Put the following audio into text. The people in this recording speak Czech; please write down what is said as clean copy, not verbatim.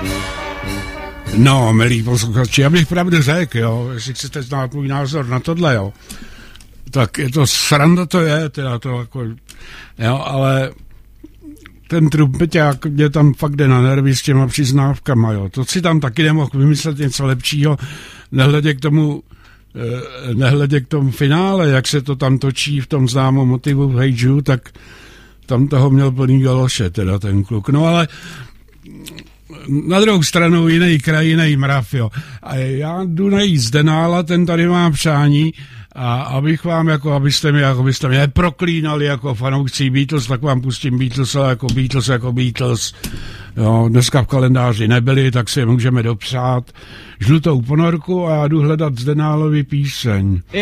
No, milí posluchači, já bych pravdu řekl, jo, jestli chcete znát můj názor na tohle, jo, tak je to sranda, to je, teda to jako, jo, ale ten trumpeťák mě tam fakt jde na nervy s těma přiznávkama, jo, to si tam taky nemohl vymyslet něco lepšího, nehledě k tomu finále, jak se to tam točí v tom známém motivu v Hey Jude, tak tam toho měl plný galoše, teda ten kluk, no ale na druhou stranu jiný kraj, jiný mrav, jo. A já jdu najít Zdenála, ten tady má přání, a abyste mě proklínali jako fanoušci Beatles, tak vám pustím Beatles, ale jako Beatles. Jo, dneska v kalendáři nebyli, tak si je můžeme dopřát žlutou ponorku a já jdu hledat Zdenálovi píseň.